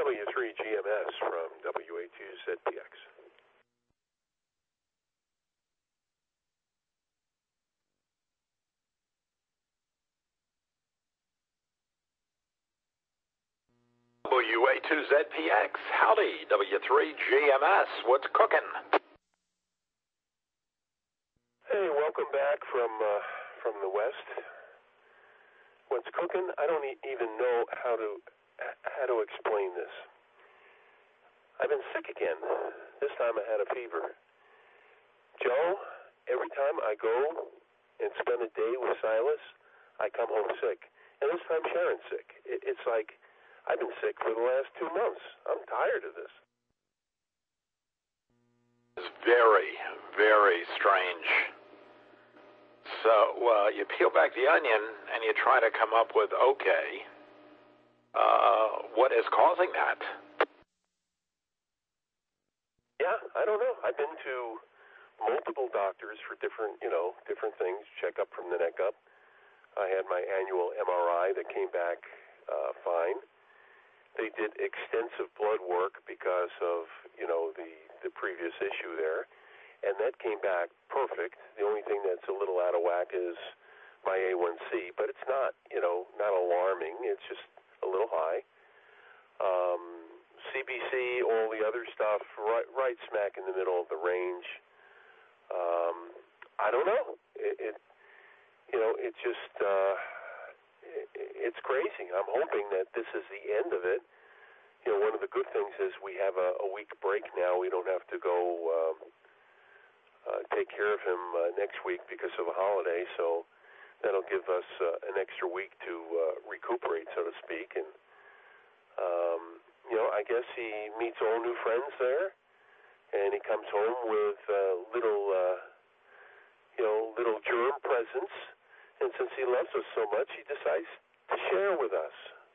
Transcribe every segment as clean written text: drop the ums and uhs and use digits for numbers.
W3GMS from WA2ZPX. WA2ZPX, howdy, W3GMS, what's cooking? Hey, welcome back from the West. What's cooking? I don't even know how to explain this. I've been sick again. This time I had a fever. Joe, every time I go and spend a day with Silas, I come home sick. And this time Sharon's sick. It's like I've been sick for the last 2 months. I'm tired of this. It's very, very strange. So you peel back the onion and you try to come up with, okay, what is causing that? Yeah, I don't know. I've been to multiple doctors for different things, check up from the neck up. I had my annual MRI that came back fine. They did extensive blood work because of, the previous issue there, and that came back perfect. The only thing that's a little out of whack is my A1C, but it's not, not alarming. It's just a little high. CBC, all the other stuff, right smack in the middle of the range. I don't know. It's just, it's crazy. I'm hoping that this is the end of it. One of the good things is we have a week break now. We don't have to go take care of him next week because of a holiday, so that'll give us an extra week to recuperate, so to speak. And, I guess he meets all new friends there, and he comes home with little germ presents. And since he loves us so much, he decides to share with us.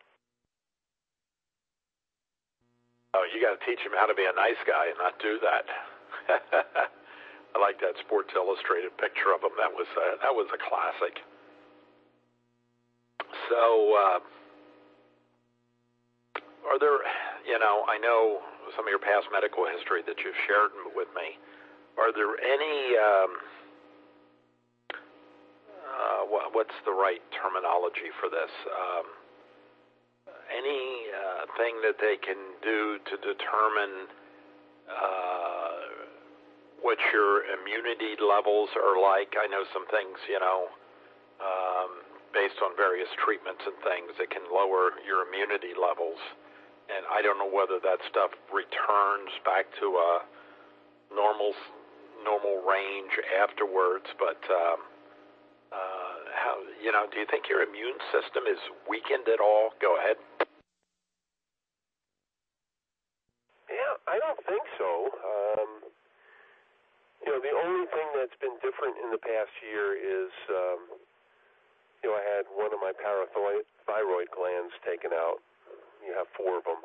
Oh, you got to teach him how to be a nice guy and not do that. I like that Sports Illustrated picture of him. That was a classic. So, are there? I know some of your past medical history that you've shared with me. Are there any? What's the right terminology for this? Anything that they can do to determine what your immunity levels are like? I know some things, based on various treatments and things, that can lower your immunity levels. And I don't know whether that stuff returns back to a normal range afterwards, but how, do you think your immune system is weakened at all? Go ahead. Yeah, I don't think so. The only thing that's been different in the past year is, I had one of my parathyroid glands taken out. You have 4 of them.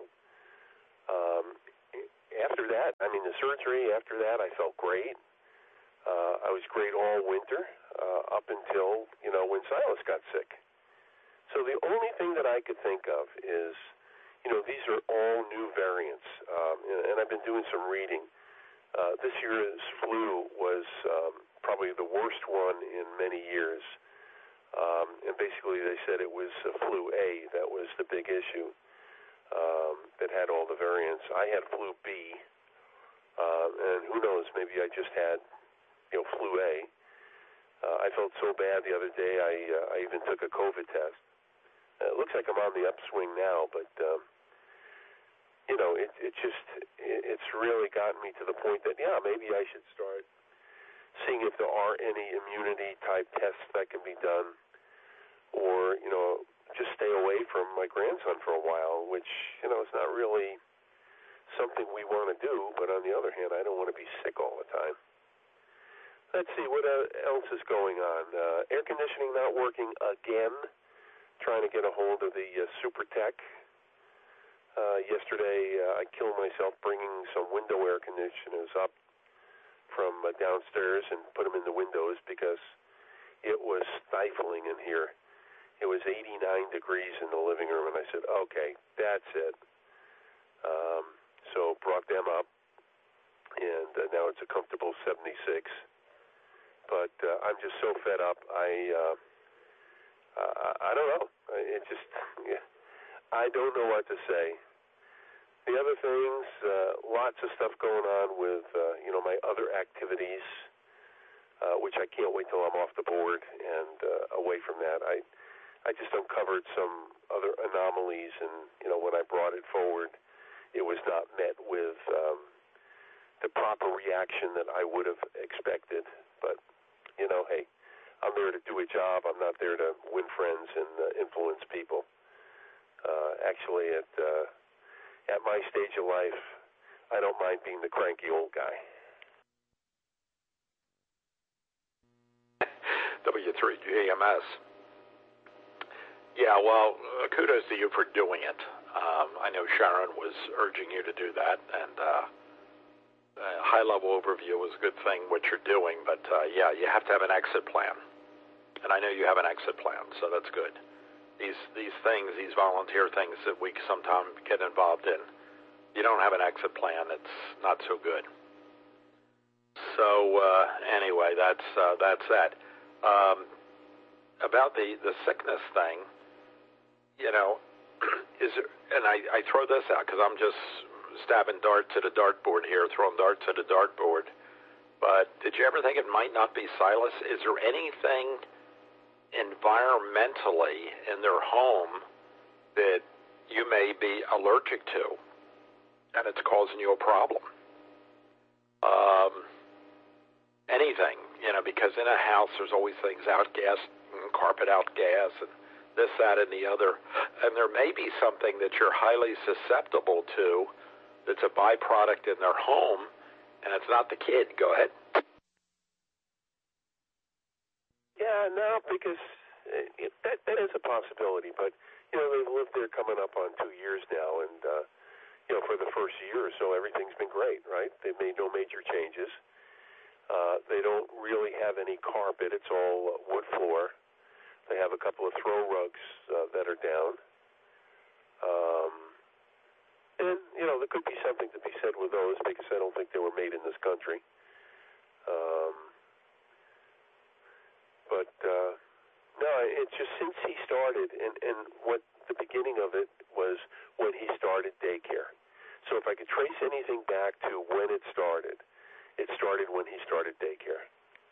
After that, the surgery, after that, I felt great. I was great all winter, up until, when Silas got sick. So the only thing that I could think of is, these are all new variants. And I've been doing some reading. This year's flu was probably the worst one in many years. And basically they said it was flu A that was the big issue, that had all the variants. I had flu B, and who knows, maybe I just had, flu A. I felt so bad the other day, I even took a COVID test. It looks like I'm on the upswing now, but, it's really gotten me to the point that, maybe I should start seeing if there are any immunity-type tests that can be done, or, just stay away from my grandson for a while, which, is not really something we want to do, but on the other hand, I don't want to be sick all the time. Let's see, what else is going on? Air conditioning not working again. Trying to get a hold of the SuperTech. Yesterday, I killed myself bringing some window air conditioners up from downstairs and put them in the windows because it was stifling in here. It was 89 degrees in the living room, and I said, okay, that's it. So brought them up, and now it's a comfortable 76. But I'm just so fed up. I don't know. It just, yeah, I don't know what to say. The other things, lots of stuff going on with, my other activities, which I can't wait till I'm off the board and away from that. I just uncovered some other anomalies, and, when I brought it forward, it was not met with the proper reaction that I would have expected. But, hey, I'm there to do a job. I'm not there to win friends and influence people. Actually, at my stage of life, I don't mind being the cranky old guy. W3GMS. Yeah, well, kudos to you for doing it. I know Sharon was urging you to do that, and high-level overview is a good thing, what you're doing, but, yeah, you have to have an exit plan. And I know you have an exit plan, so that's good. These things, these volunteer things that we sometimes get involved in, you don't have an exit plan, it's not so good. So, anyway, that's that. About the sickness thing, is there, and I throw this out because I'm just stabbing darts at a dartboard here, throwing darts at a dartboard, but did you ever think it might not be Silas? Is there anything environmentally in their home that you may be allergic to and it's causing you a problem? Anything, because in a house there's always things outgassed, carpet outgas, and this, that, and the other. And there may be something that you're highly susceptible to that's a byproduct in their home, and it's not the kid. Go ahead. Yeah, no, because that is a possibility. But, they've lived there coming up on 2 years now, and, for the first year or so, everything's been great, right? They've made no major changes. They don't really have any carpet. It's all wood floor. They have a couple of throw rugs that are down. And, there could be something to be said with those because I don't think they were made in this country. But, no, it's just since he started, and what the beginning of it was when he started daycare. So if I could trace anything back to when it started when he started daycare.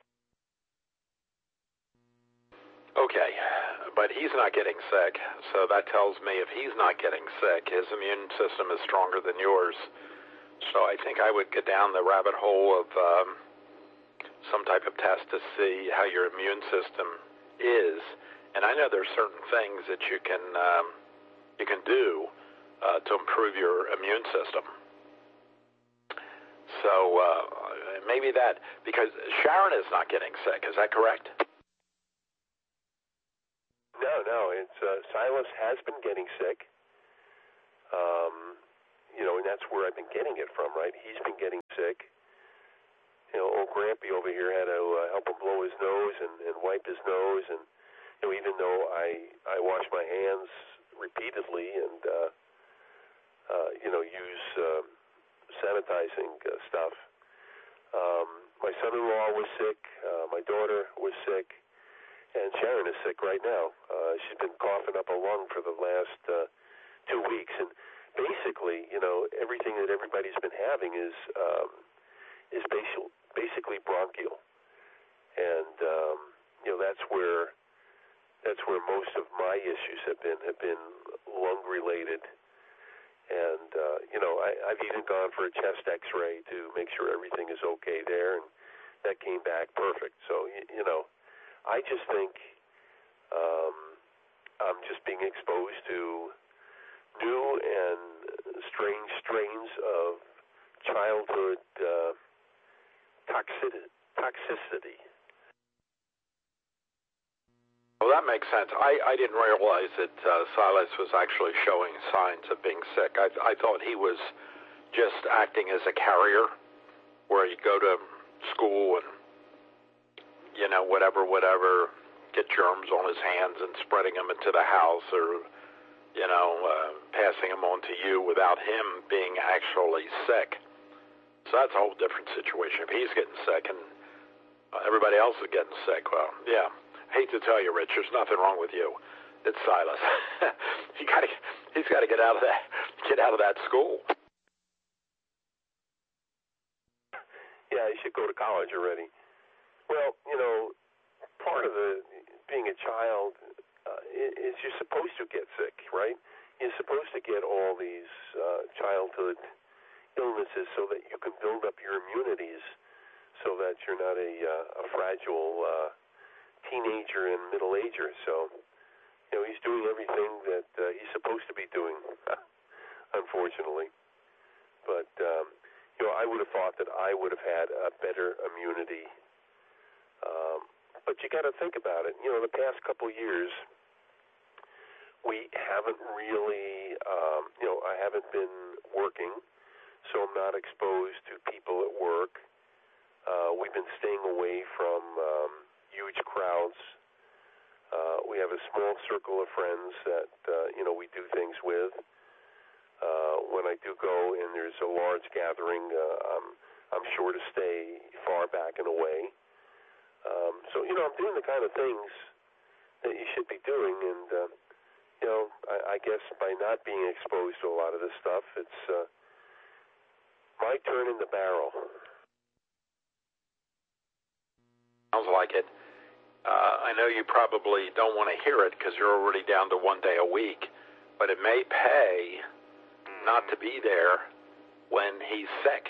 Okay, but he's not getting sick, so that tells me if he's not getting sick, his immune system is stronger than yours. So I think I would get down the rabbit hole of some type of test to see how your immune system is. And I know there's certain things that you can do to improve your immune system. So maybe that, because Sharon is not getting sick, is that correct? No, it's Silas has been getting sick. And that's where I've been getting it from, right? He's been getting sick. Old Grampy over here had to help him blow his nose and wipe his nose, and even though I wash my hands repeatedly and use sanitizing stuff. My son-in-law was sick. My daughter was sick. And Sharon is sick right now. She's been coughing up a lung for the last 2 weeks. And basically, everything that everybody's been having is basically bronchial. And, that's where most of my issues have been lung-related. And, I've even gone for a chest x-ray to make sure everything is okay there, and that came back perfect. So, I just think I'm just being exposed to new and strange strains of childhood toxicity. Well, that makes sense. I didn't realize that Silas was actually showing signs of being sick. I thought he was just acting as a carrier, where you go to school and, whatever, get germs on his hands and spreading them into the house, or, passing them on onto you without him being actually sick. So that's a whole different situation. If he's getting sick and everybody else is getting sick, well, yeah. I hate to tell you, Rich, there's nothing wrong with you. It's Silas. He's got to get out of that school. Yeah, he should go to college already. Well, part of being a child is you're supposed to get sick, right? You're supposed to get all these childhood illnesses so that you can build up your immunities so that you're not a fragile teenager and middle-ager. So, he's doing everything that he's supposed to be doing, unfortunately. But, I would have thought that I would have had a better immunity. But you got to think about it. The past couple years, we haven't really, I haven't been working, so I'm not exposed to people at work. We've been staying away from huge crowds. We have a small circle of friends that, we do things with. When I do go and there's a large gathering, I'm sure to stay far back and away. So, I'm doing the kind of things that you should be doing, and, I guess by not being exposed to a lot of this stuff, it's my turn in the barrel. Sounds like it. I know you probably don't want to hear it because you're already down to 1 day a week, but it may pay not to be there when he's sick.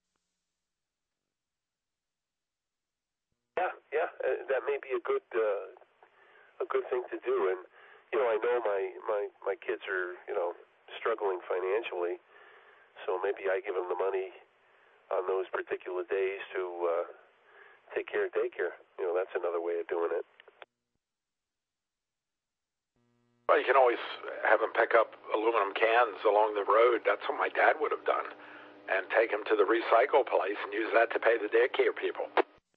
Yeah, that may be a good thing to do. And I know my kids are struggling financially, so maybe I give them the money on those particular days to take care of daycare. That's another way of doing it. Well, you can always have them pick up aluminum cans along the road. That's what my dad would have done, and take them to the recycle place and use that to pay the daycare people.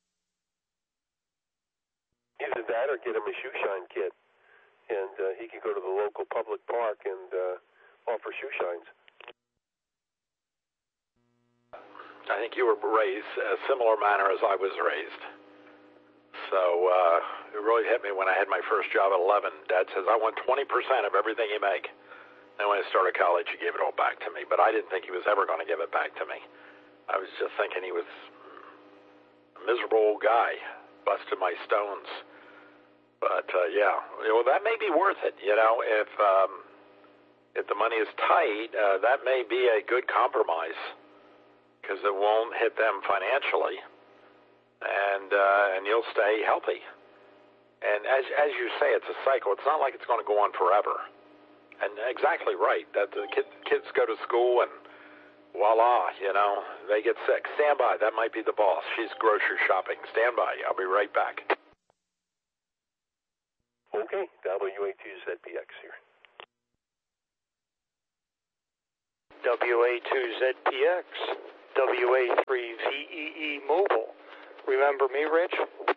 Either that or get him a shoe shine kit, and he can go to the local public park and offer shoe shines. I think you were raised a similar manner as I was raised. So it really hit me when I had my first job at 11. Dad says, I want 20% of everything you make. And when I started college, he gave it all back to me. But I didn't think he was ever going to give it back to me. I was just thinking he was a miserable old guy, busted my stones. But, yeah, well, that may be worth it, if the money is tight, that may be a good compromise because it won't hit them financially, and you'll stay healthy. And as you say, it's a cycle. It's not like it's going to go on forever. And exactly right, that the kids go to school and voila, they get sick. Stand by. That might be the boss. She's grocery shopping. Stand by. I'll be right back. Okay, WA2ZPX here. WA2ZPX, WA3VEE Mobile. Remember me, Rich?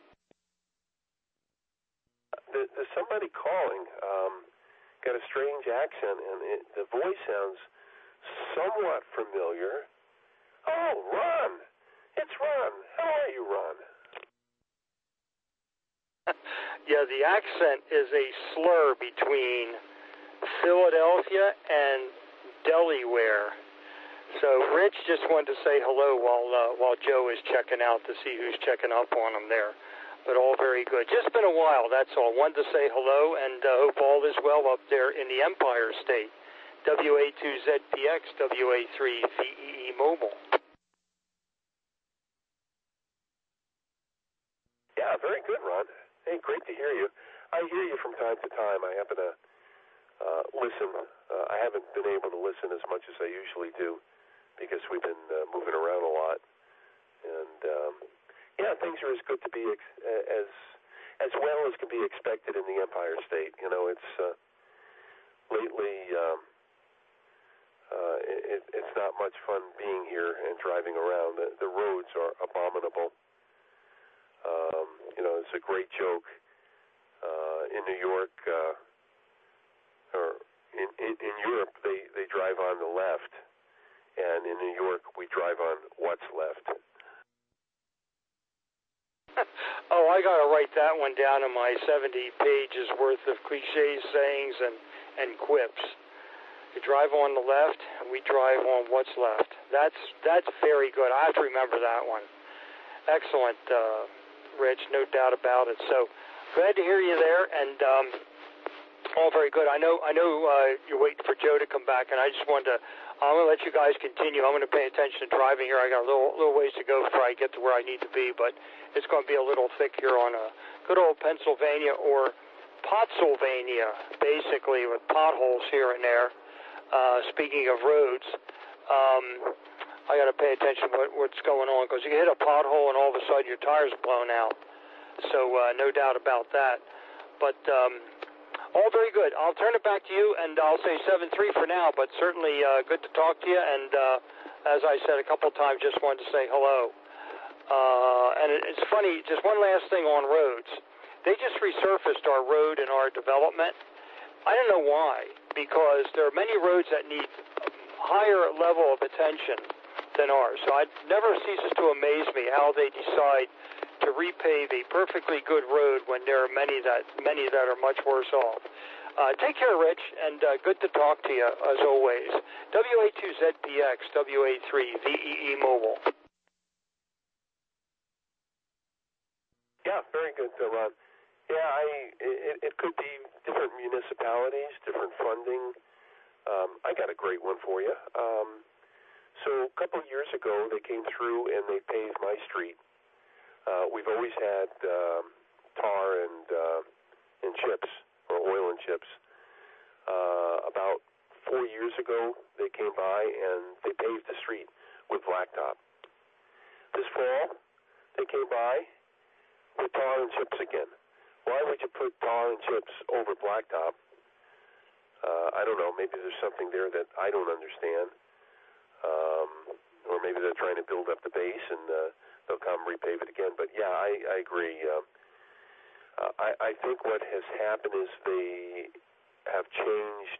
There's somebody calling. Got a strange accent, and the voice sounds somewhat familiar. Oh, Ron! It's Ron. How are you, Ron? Yeah, the accent is a slur between Philadelphia and Delaware. So Rich just wanted to say hello while Joe is checking out to see who's checking up on him there. But all very good. Just been a while, that's all. Wanted to say hello and hope all is well up there in the Empire State. WA2ZPX, WA3VEE Mobile. Yeah, very good, Ron. Hey, great to hear you. I hear you from time to time. I happen to listen. I haven't been able to listen as much as I usually do because we've been moving around a lot. And, things are as good to be as well as can be expected in the Empire State. It's lately it's not much fun being here and driving around. The roads are abominable. It's a great joke. In New York, or in Europe, they drive drive on the left, and in New York, we drive on what's left. Oh, I got to write that one down in my 70 pages worth of cliches, sayings, and quips. You drive on the left, and we drive on what's left. That's very good. I have to remember that one. Excellent, Rich, no doubt about it. So glad to hear you there, and all very good. I know you're waiting for Joe to come back, and I'm going to let you guys continue. I'm going to pay attention to driving here. I got a little ways to go before I get to where I need to be, but it's going to be a little thick here on good old Pennsylvania, or Pottsylvania, basically, with potholes here and there. Speaking of roads, I got to pay attention to what's going on, because you can hit a pothole and all of a sudden your tire's blown out. So no doubt about that. But all very good. I'll turn it back to you, and I'll say 7-3 for now, but certainly good to talk to you. And as I said a couple of times, just wanted to say hello. And it's funny, just one last thing on roads. They just resurfaced our road in our development. I don't know why, because there are many roads that need higher level of attention than ours. So it never ceases to amaze me how they decide to repave a perfectly good road when there are many that are much worse off. Take care, Rich, and good to talk to you, as always. WA2ZPX, WA3VEE Mobile. Yeah, very good, Ron. Yeah, it could be different municipalities, different funding. I got a great one for you. So a couple of years ago, they came through and they paved my street. We've always had tar and chips, or oil and chips. About 4 years ago, they came by and they paved the street with blacktop. This fall, they came by with tar and chips again. Why would you put tar and chips over blacktop? I don't know. Maybe there's something there that I don't understand. Or maybe they're trying to build up the base and they'll come repave it again. But yeah, I agree. I think what has happened is they have changed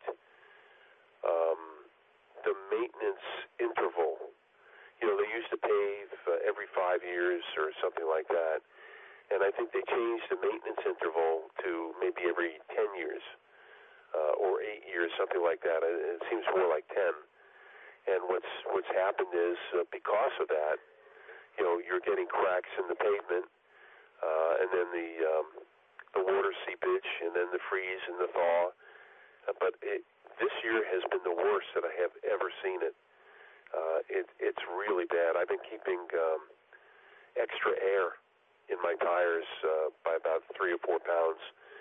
the maintenance interval. You know, they used to pave every 5 years or something like that. And I think they changed the maintenance interval to maybe every 10 years or 8 years, something like that. It seems more like 10. And what's happened is because of that, you know, you're getting cracks in the pavement, and then the water seepage, and then the freeze and the thaw. But this year has been the worst that I have ever seen it. It's really bad. I've been keeping extra air in my tires by about 3 or 4 pounds,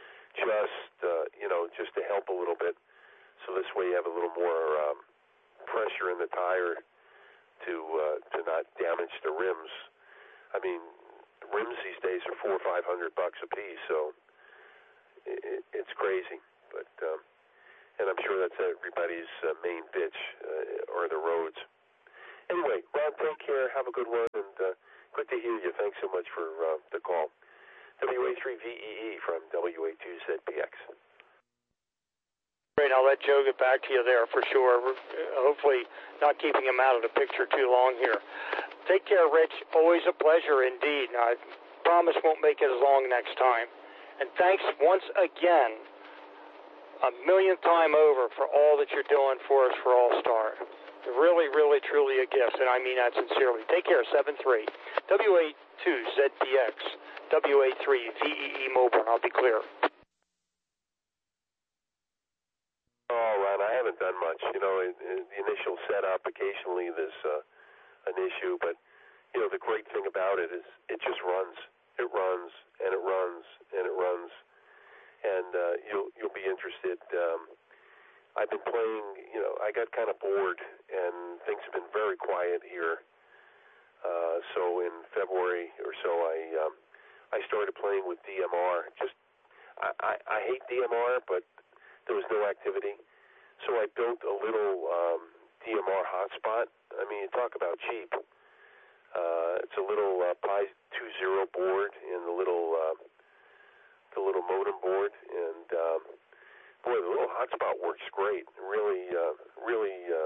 just to help a little bit. So this way you have a little more pressure in the tire to not damage the rims. I mean, rims these days are $400 or $500 a piece, so it's crazy. But and I'm sure that's everybody's main bitch, or the roads. Anyway, Ron, take care. Have a good one, and good to hear you. Thanks so much for the call. WA3VEE from WA2ZPX. Great. I'll let Joe get back to you there for sure. We're hopefully not keeping him out of the picture too long here. Take care, Rich. Always a pleasure indeed. I promise won't make it as long next time. And thanks once again, a millionth time over, for all that you're doing for us for All-Star. Really, really, truly a gift, and I mean that sincerely. Take care, 7-3. WA2ZPX, WA3VEE Mobile, I'll be clear. Oh, Ron, I haven't done much. You know, the initial setup, occasionally there's an issue, but, you know, the great thing about it is it just runs. It runs, and it runs, and it runs. And you'll be interested. I've been playing, you know, I got kind of bored, and things have been very quiet here. So in February or so, I started playing with DMR. I hate DMR, but there was no activity. So I built a little DMR hotspot. I mean, you talk about cheap. It's a little Pi 2.0 board and the little modem board, and boy, the little hotspot works great. Really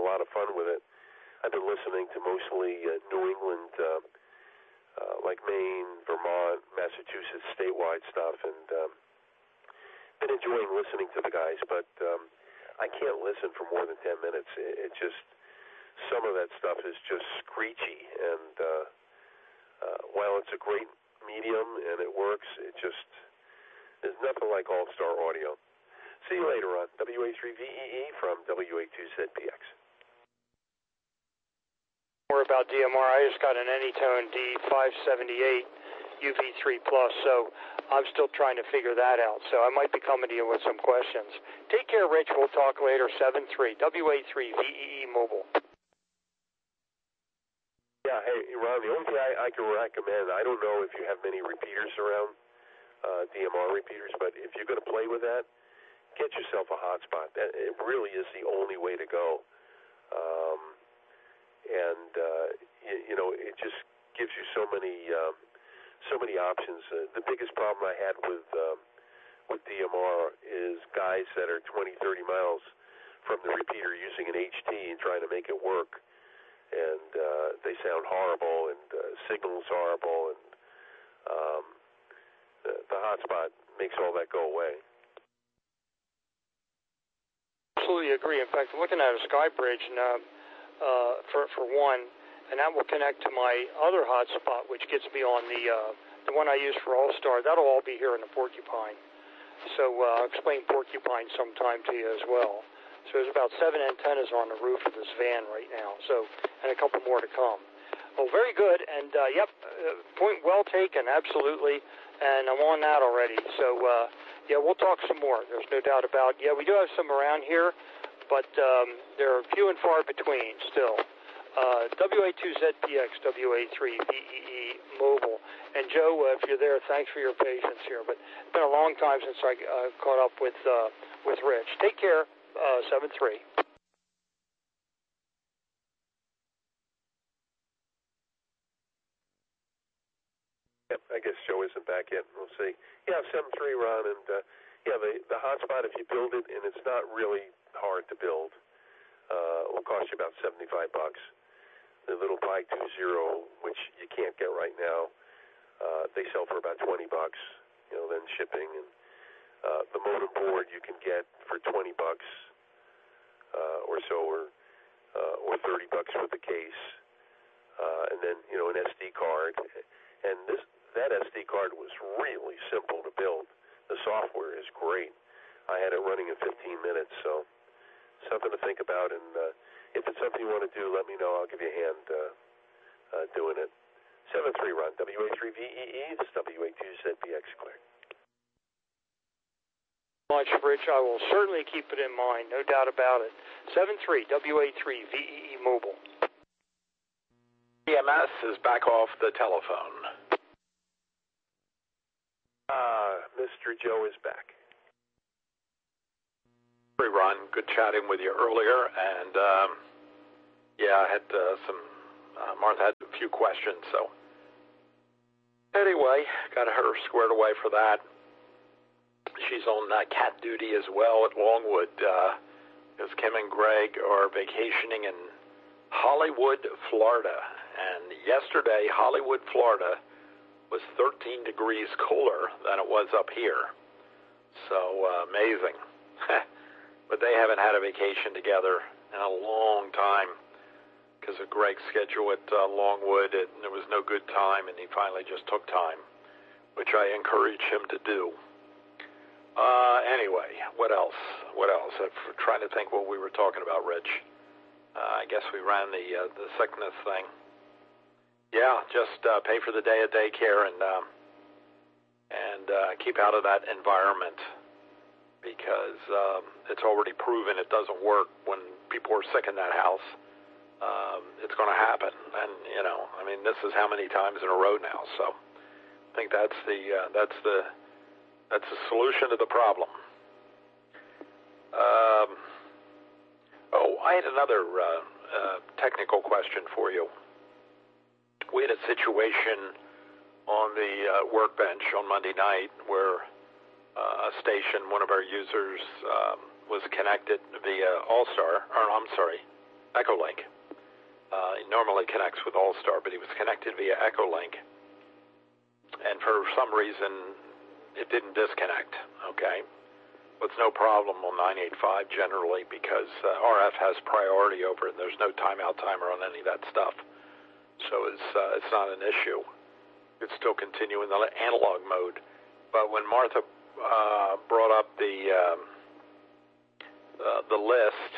lot of fun with it. I've been listening to mostly New England, like Maine, Vermont, Massachusetts, statewide stuff, and been enjoying listening to the guys, but I can't listen for more than 10 minutes. It just, some of that stuff is just screechy, and while it's a great medium and it works, it just, there's nothing like All-Star Audio. See you later on WA3VEE from WA2ZPX. More about DMR. I just got an Anytone D578 UV3 Plus, so I'm still trying to figure that out. So I might be coming to you with some questions. Take care, Rich. We'll talk later. 7-3 WA3VEE Mobile. Yeah, hey, Ron, the only thing I can recommend, I don't know if you have many repeaters around, DMR repeaters, but if you're going to play with that, get yourself a hotspot. It really is the only way to go. You know, it just gives you so many options. The biggest problem I had with DMR is guys that are 20, 30 miles from the repeater using an HT and trying to make it work, and they sound horrible, and signal's horrible, and the hotspot makes all that go away. Absolutely agree. In fact, I'm looking at a SkyBridge and, for one, and that will connect to my other hotspot, which gets me on the one I use for All-Star. That'll all be here in the Porcupine. So I'll explain Porcupine sometime to you as well. So there's about 7 antennas on the roof of this van right now, so, and a couple more to come. Well, very good, and yep, point well taken, absolutely, and I'm on that already. So, yeah, we'll talk some more. There's no doubt about it. Yeah, we do have some around here, but they're few and far between still. WA2ZPX, WA3VEE Mobile. And Joe, if you're there, thanks for your patience here. But it's been a long time since I caught up with Rich. Take care, 7-3. Yep, I guess Joe isn't back yet. We'll see. Yeah, 7-3, Ron, and yeah, the hotspot, if you build it, and it's not really hard to build, will cost you about $75. The little Pi 2.0, which you can't get right now, they sell for about $20, you know, then shipping, and the modem board you can get for $20 or so, or $30 for the case, and then, you know, an SD card, and that SD card was really simple to build. The software is great. I had it running in 15 minutes, so something to think about, and if it's something you want to do, let me know. I'll give you a hand doing it. 7-3, Ron, WA3VEE, this is WA2ZPX, clear. Much, Rich. I will certainly keep it in mind, no doubt about it. 7-3, WA3VEE Mobile. EMS is back off the telephone. Mr. Joe is back. Ron, good chatting with you earlier, and yeah, I had Martha had a few questions, so anyway, got her squared away for that. She's on cat duty as well at Longwood, because Kim and Greg are vacationing in Hollywood, Florida, and yesterday, Hollywood, Florida was 13 degrees cooler than it was up here, so amazing. But they haven't had a vacation together in a long time because of Greg's schedule at Longwood, and there was no good time, and he finally just took time, which I encourage him to do. Anyway, what else? I'm trying to think what we were talking about, Rich. I guess we ran the sickness thing. Yeah, just pay for the day of daycare and keep out of that environment, because it's already proven it doesn't work when people are sick in that house. It's going to happen, and you know, I mean, this is how many times in a row now. So I think that's the solution to the problem. I had another technical question for you. We had a situation on the workbench on Monday night where a station, one of our users, was connected via All-Star, or I'm sorry, Echolink. He normally connects with All-Star, but he was connected via Echolink. And for some reason, it didn't disconnect, okay? It's no problem on 985 generally because RF has priority over it, and there's no timeout timer on any of that stuff. So it's not an issue. It's still continue in the analog mode. But when Martha brought up the list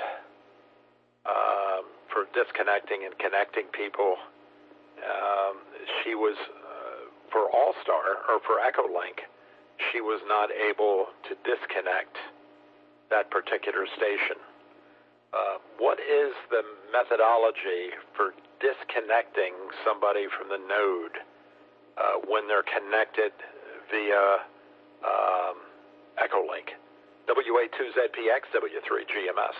for disconnecting and connecting people, she was for All-Star or for Echolink, she was not able to disconnect that particular station. What is the methodology for disconnecting somebody from the node when they're connected via Echolink? WA2ZPX, W3GMS.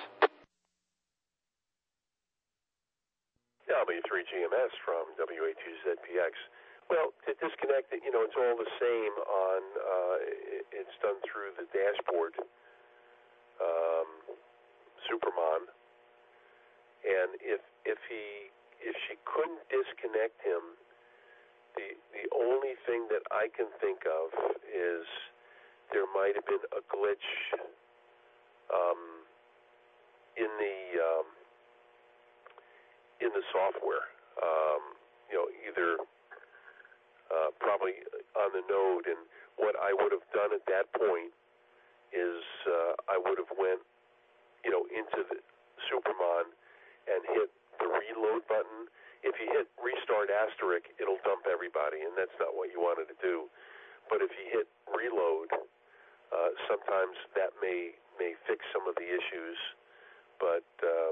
W3GMS from WA2ZPX. Well, to disconnect it, it's all the same on, it's done through the dashboard, Supermon. And if she couldn't disconnect him, the only thing that I can think of is there might have been a glitch in the software. Either probably on the node. And what I would have done at that point is I would have went, into the Supermon and hit the reload button. If you hit restart asterisk, it'll dump everybody, and that's not what you wanted to do. But if you hit reload, sometimes that may fix some of the issues. But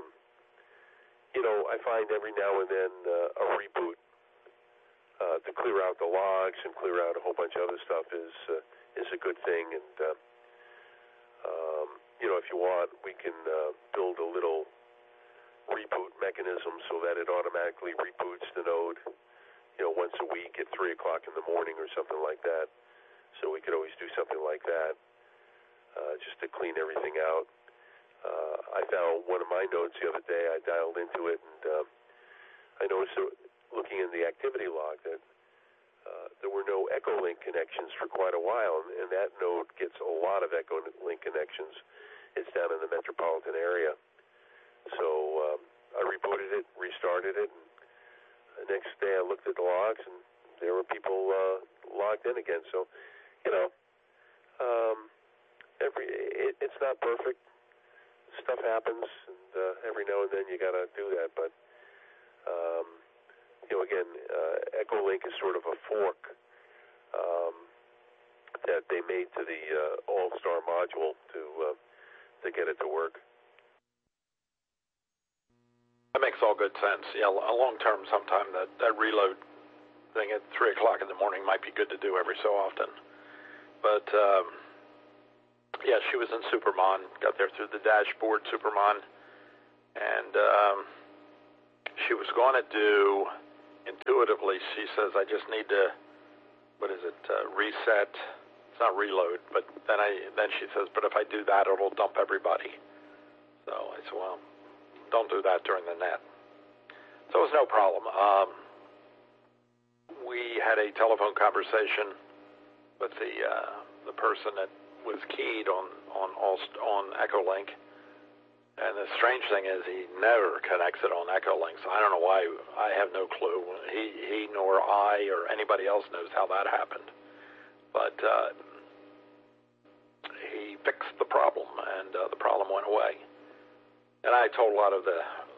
I find every now and then a reboot to clear out the logs and clear out a whole bunch of other stuff is a good thing. And if you want, we can build a little reboot mechanism so that it automatically reboots the node, once a week at 3 o'clock in the morning or something like that. So we could always do something like that, just to clean everything out. I found one of my nodes the other day. I dialed into it, and I noticed, looking in the activity log, that there were no Echolink connections for quite a while, and that node gets a lot of Echolink connections. It's down in the metropolitan area. So I rebooted it, restarted it, and the next day I looked at the logs, and there were people logged in again. So, it's not perfect. Stuff happens, and every now and then you got to do that. But, again, Echolink is sort of a fork that they made to the All-Star module to get it to work. That makes all good sense. Yeah, long term, sometime that reload thing at 3 o'clock in the morning might be good to do every so often. But, she was in Supermon, got there through the dashboard Supermon, and she was going to do, intuitively, she says, I just need to, reset. It's not reload, but then she says, but if I do that, it'll dump everybody. So I said, well, don't do that during the net. So it was no problem. We had a telephone conversation with the person that was keyed on Echolink, and the strange thing is he never connects it on Echolink. So I don't know why. I have no clue. He nor I or anybody else knows how that happened. But he fixed the problem, and the problem went away. And I told a lot of the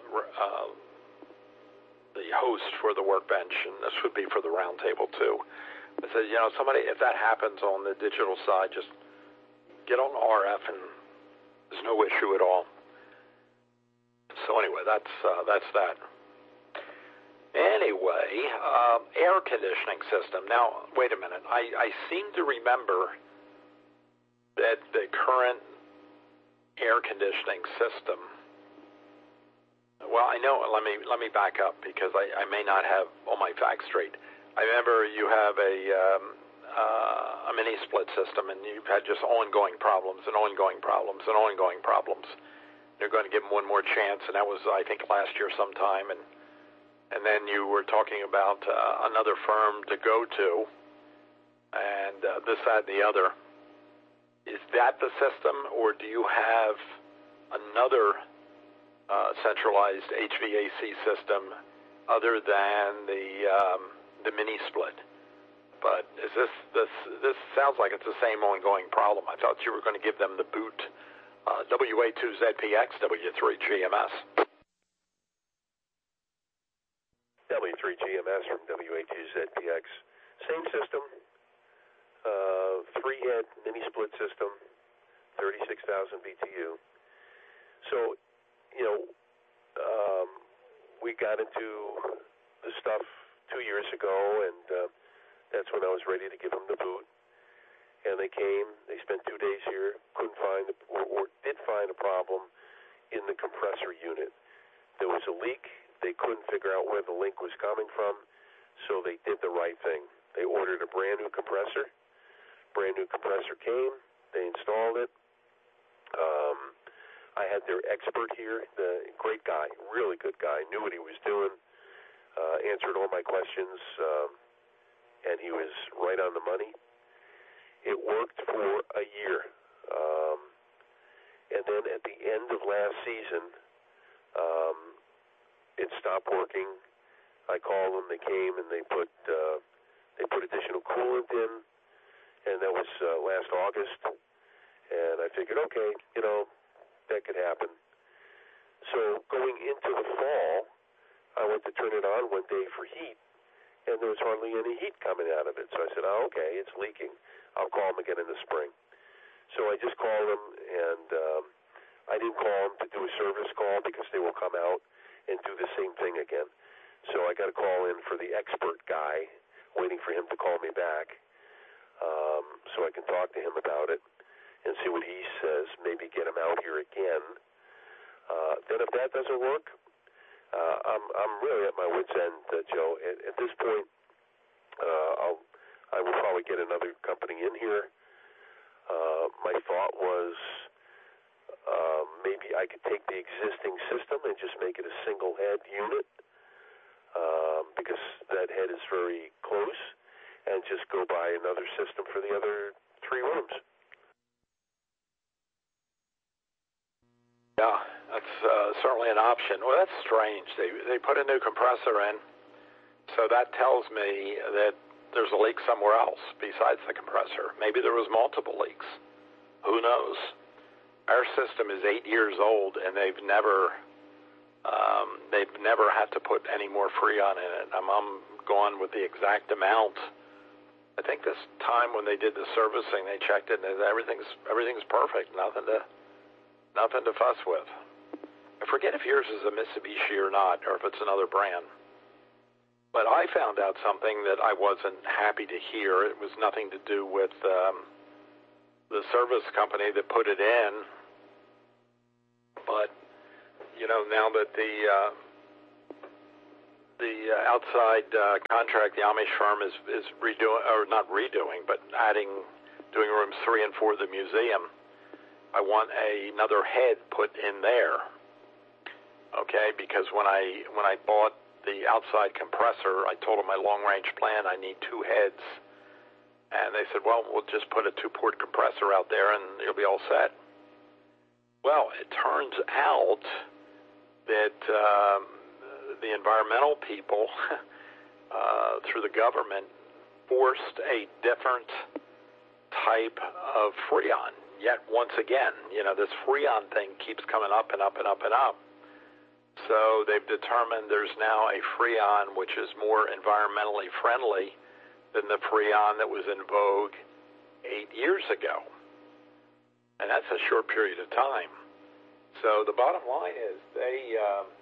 hosts for the workbench, and this would be for the roundtable too. I said, somebody, if that happens on the digital side, just get on RF, and there's no issue at all. So anyway, that's that. Anyway, air conditioning system. Now, wait a minute. I seem to remember that the current air conditioning system. Well, I know. Let me back up because I may not have all my facts straight. I remember you have a mini split system, and you've had just ongoing problems and ongoing problems and ongoing problems. you're going to give them one more chance, and that was, I think, last year sometime, and then you were talking about another firm to go to, and this, that, and the other. Is that the system, or do you have another centralized HVAC system other than the mini split? But is this sounds like it's the same ongoing problem. I thought you were going to give them the boot WA2ZPX, W3GMS. W3GMS from WA2ZPX. Same system, 3-head mini split system, 36,000 BTU. So, we got into the stuff 2 years ago, and that's when I was ready to give them the boot. And they came, they spent 2 days here, couldn't find, or did find a problem in the compressor unit. There was a leak. They couldn't figure out where the leak was coming from, so they did the right thing. They ordered a brand new compressor. Brand new compressor came. They installed it. I had their expert here, the great guy, really good guy, knew what he was doing, answered all my questions, and he was right on the money. It worked for a year. And then at the end of last season, it stopped working. I called them, they came, and they put additional coolant in, and that was last August. And I figured, okay, that could happen. So going into the fall, I went to turn it on one day for heat, and there was hardly any heat coming out of it. So I said, okay, it's leaking. I'll call them again in the spring. So I just called them, and I didn't call them to do a service call because they will come out and do the same thing again. So I got a call in for the expert guy, waiting for him to call me back, so I can talk to him about it and see what he says, maybe get him out here again. Then if that doesn't work, I'm really at my wit's end, Joe. At this point, I will probably get another company in here. My thought was maybe I could take the existing system and just make it a single head unit, because that head is very close, and just go buy another system for the other 3 rooms. Yeah, that's certainly an option. Well, that's strange. They put a new compressor in, so that tells me that there's a leak somewhere else besides the compressor. Maybe there was multiple leaks. Who knows? Our system is 8 years old, and they've never had to put any more Freon in it. I'm going with the exact amount. I think this time when they did the servicing, they checked it, and everything's perfect. Nothing to fuss with. I forget if yours is a Mitsubishi or not, or if it's another brand. But I found out something that I wasn't happy to hear. It was nothing to do with the service company that put it in. But, now that the outside contract, the Amish firm is redoing, or not redoing, but doing rooms 3 and 4 of the museum, I want another head put in there. Okay, because when I bought the outside compressor, I told them my long-range plan, I need 2 heads. And they said, well, we'll just put a 2-port compressor out there and you'll be all set. Well, it turns out that the environmental people, through the government, forced a different type of Freon. Yet, once again, this Freon thing keeps coming up and up and up and up. So they've determined there's now a Freon which is more environmentally friendly than the Freon that was in vogue 8 years ago. And that's a short period of time. So the bottom line is they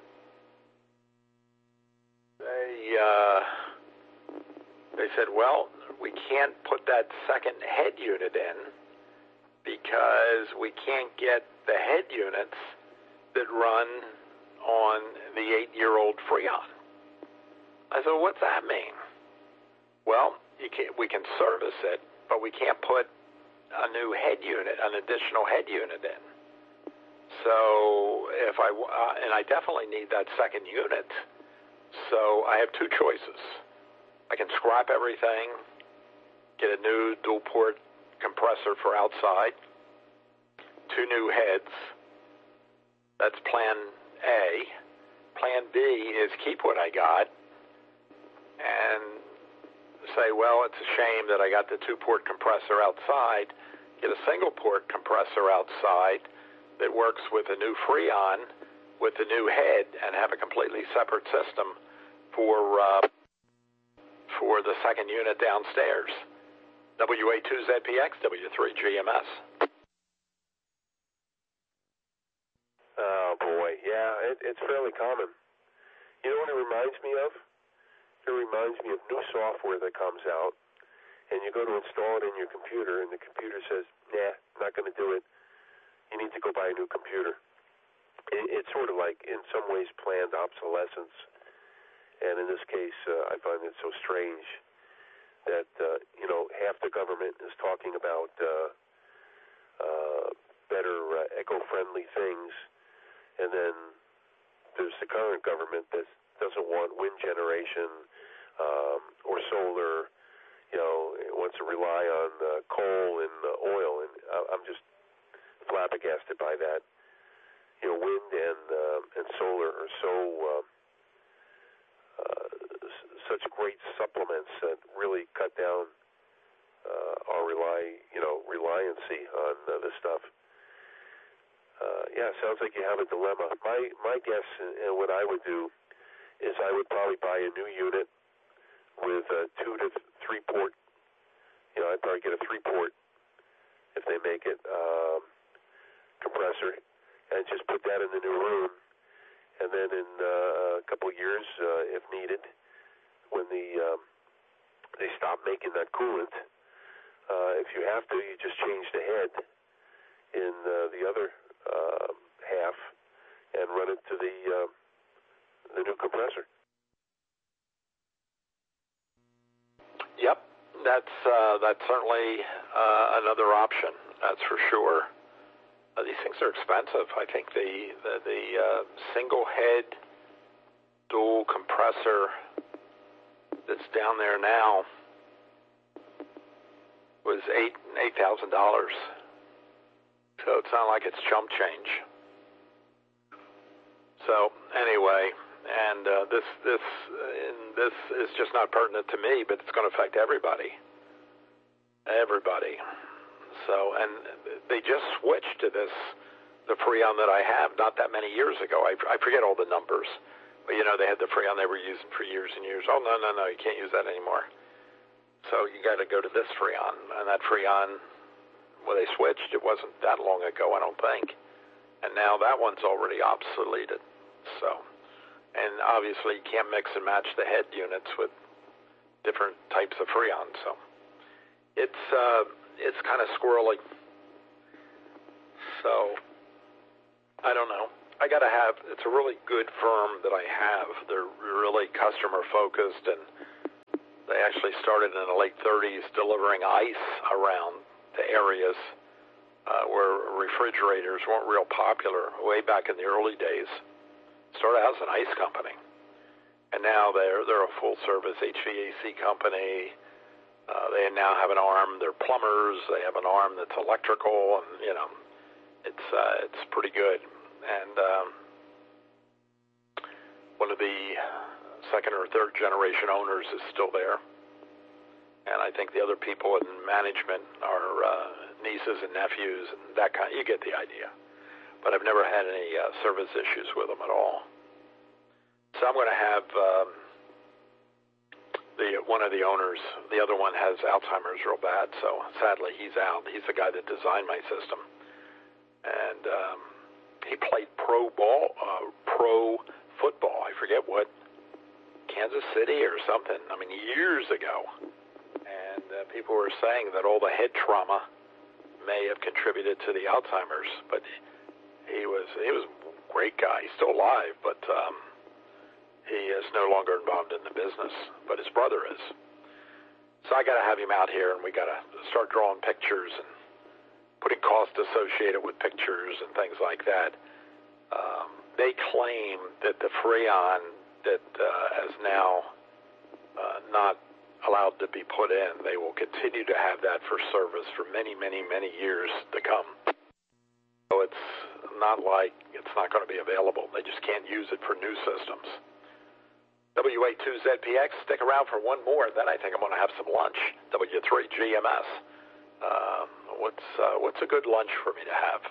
said, well, we can't put that second head unit in because we can't get the head units that run on the 8-year-old Freon. I said, well, what's that mean? Well, we can service it, but we can't put a new head unit, an additional head unit in. So and I definitely need that second unit. So I have two choices. I can scrap everything, get a new dual port compressor for outside, 2 new heads. That's plan A. Plan B is keep what I got and say, well, it's a shame that I got the 2-port compressor outside, get a single-port compressor outside that works with a new Freon with the new head and have a completely separate system for the second unit downstairs. WA2ZPX, W3GMS. Oh, boy. Yeah, it's fairly common. You know what it reminds me of? It reminds me of new software that comes out, and you go to install it in your computer, and the computer says, nah, not going to do it. You need to go buy a new computer. It's sort of like, in some ways, planned obsolescence. And in this case, I find it so strange that, half the government is talking about better eco-friendly things, and then there's the current government that doesn't want wind generation or solar. It wants to rely on coal and oil, and I'm just flabbergasted by that. Wind and solar are such great supplements that really cut down our reliancy on this stuff. Sounds like you have a dilemma. My guess and what I would do is I would probably buy a new unit with a 2 to 3 port. I'd probably get a 3-port if they make it compressor, and just put that in the new room. And then in a couple of years, if needed, when they stop making that coolant, if you have to, you just change the head in the other half and run it to the new compressor. Yep, that's certainly another option. That's for sure. These things are expensive. I think the single head dual compressor that's down there now was $8,000. So it's not like it's chump change. So anyway, and this is just not pertinent to me, but it's going to affect everybody. Everybody. So, and they just switched to the Freon that I have not that many years ago. I forget all the numbers, but they had the Freon they were using for years and years. Oh, no, you can't use that anymore. So you got to go to this Freon, and that Freon, when they switched, it wasn't that long ago, I don't think, and now that one's already obsoleted. So, and obviously you can't mix and match the head units with different types of Freon. So it's kind of squirrely. So, I don't know. It's a really good firm that I have. They're really customer focused, and they actually started in the late 30s delivering ice around the areas where refrigerators weren't real popular way back in the early days. Started out as an ice company, and now they're a full service HVAC company. They now have an arm. They're plumbers. They have an arm that's electrical, and it's pretty good. And one of the second or third generation owners is still there, and I think the other people in management are nieces and nephews and that kind. You get the idea. But I've never had any service issues with them at all. So I'm going to have one of the owners. The other one has Alzheimer's real bad, so sadly he's out. He's the guy that designed my system, and he played pro football. I forget what, Kansas City or something. I mean, years ago. And people were saying that all the head trauma may have contributed to the Alzheimer's, but he was a great guy. He's still alive, but he is no longer involved in the business, but his brother is. So I got to have him out here, and we got to start drawing pictures and putting cost associated with pictures and things like that. They claim that the Freon that is now not allowed to be put in, they will continue to have that for service for many, many, many years to come. So it's not like it's not going to be available. They just can't use it for new systems. WA2ZPX, stick around for one more, then I think I'm going to have some lunch. W3GMS. What's a good lunch for me to have?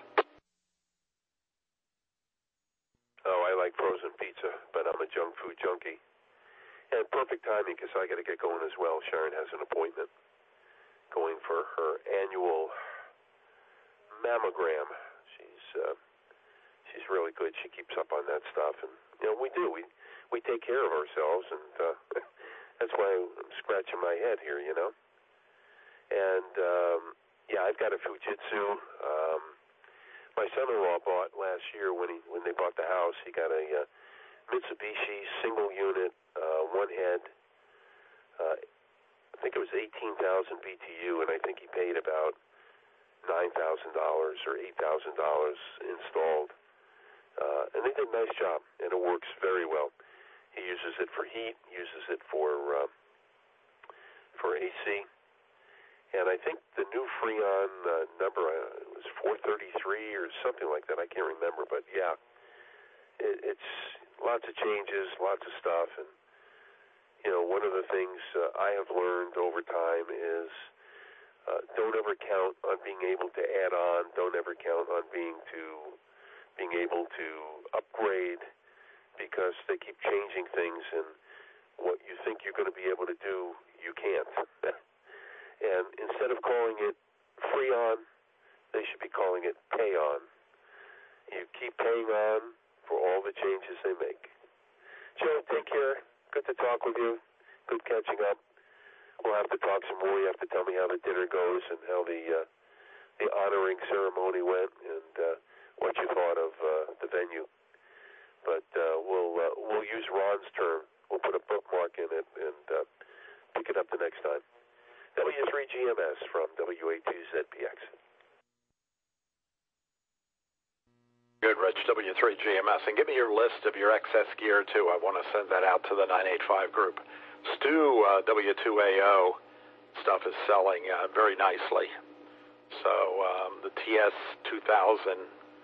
Oh, I like frozen pizza, but I'm a junk food junkie. And perfect timing because I got to get going as well. Sharon has an appointment going for her annual mammogram. She's really good. She keeps up on that stuff, and we do. We take care of ourselves, and that's why I'm scratching my head here, And I've got a Fujitsu. My son-in-law bought last year when they bought the house. He got a Mitsubishi single unit, one head. I think it was 18,000 BTU, and I think he paid about $9,000 or $8,000 installed. And they did a nice job, and it works very well. He uses it for heat, uses it for AC. And I think the new Freon number was 433 or something like that. I can't remember, but yeah, it's lots of changes, lots of stuff. And one of the things I have learned over time is don't ever count on being able to add on. Don't ever count on being able to upgrade, because they keep changing things, and what you think you're going to be able to do, you can't. And instead of calling it Freon, they should be calling it Pay On. You keep paying on for all the changes they make. Joe, take care. Good to talk with you. Good catching up. We'll have to talk some more. You have to tell me how the dinner goes and how the honoring ceremony went, and what you thought of the venue. But we'll use Ron's term. We'll put a bookmark in it and pick it up the next time. W3GMS from WA2ZPX. Good, Rich. W3GMS. And give me your list of your excess gear, too. I want to send that out to the 985 group. Stu, W2AO stuff is selling very nicely. So the TS2000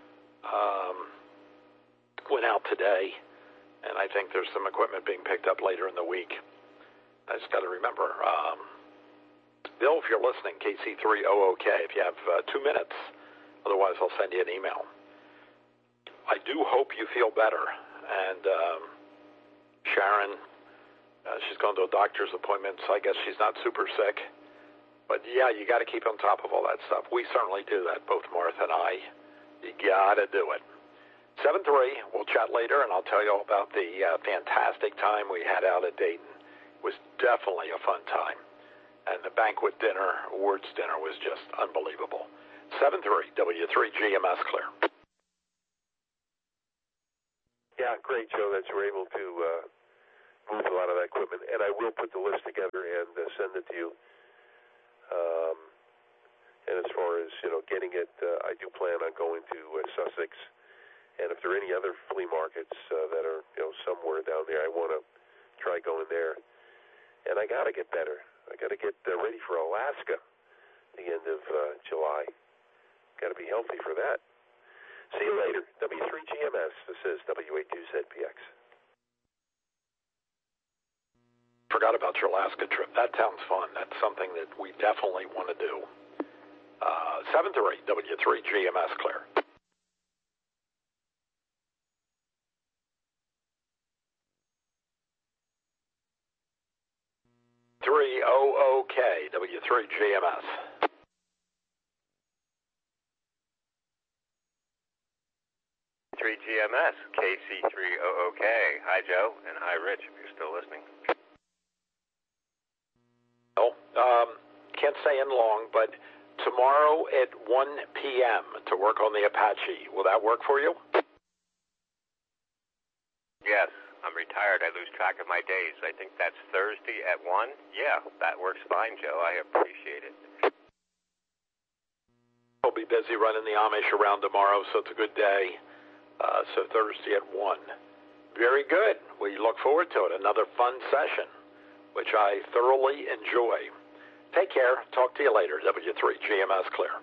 went out today, and I think there's some equipment being picked up later in the week. I just got to remember. Bill, if you're listening, KC3OOK, if you have 2 minutes. Otherwise, I'll send you an email. I do hope you feel better. And Sharon, she's gone to a doctor's appointment, so I guess she's not super sick. But, yeah, you got to keep on top of all that stuff. We certainly do that, both Martha and I. You got to do it. 7-3, we'll chat later, and I'll tell you all about the fantastic time we had out at Dayton. It was definitely a fun time. And the banquet dinner, awards dinner, was just unbelievable. 7-3, W3GMS clear. Yeah, great, Joe, that you were able to move a lot of that equipment. And I will put the list together and send it to you. And as far as, getting it, I do plan on going to Sussex. And if there are any other flea markets that are, somewhere down there, I want to try going there. And I got to get better. I got to get ready for Alaska the end of July. Got to be healthy for that. See you later. W3GMS. This is WA2ZPX. Forgot about your Alaska trip. That sounds fun. That's something that we definitely want to do. 7-3, W3GMS clear. WA2ZPX, W3GMS. GMS, KC3OOK. Hi, Joe, and hi, Rich, if you're still listening. Well, can't stay in long, but tomorrow at 1 p.m. to work on the Apache. Will that work for you? Yes, I'm retired. I lose track of my days. I think that's Thursday at 1. Yeah, that works fine, Joe. I appreciate it. I'll be be busy running the Amish around tomorrow, so it's a good day. So Thursday at 1. Very good. We look forward to it. Another fun session, which I thoroughly enjoy. Take care. Talk to you later. W3 GMS clear.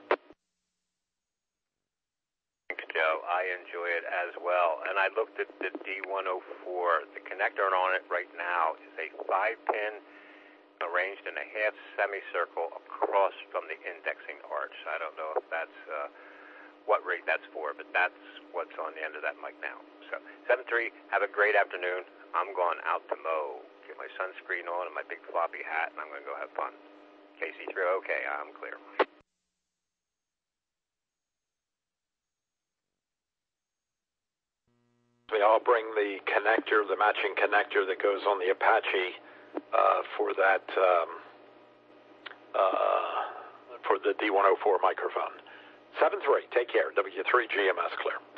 Joe, I enjoy it as well. And I looked at the D104. The connector on it right now is a 5-pin arranged in a half semicircle across from the indexing arch. I don't know if that's what rig that's for, but that's what's on the end of that mic now. So 7-3, have a great afternoon. I'm going out to mow. Get my sunscreen on and my big floppy hat, and I'm going to go have fun. KC3, okay, I'm clear. We all bring the connector, the matching connector that goes on the Apache for that for the D104 microphone. 7-3, take care. W3 GMS clear.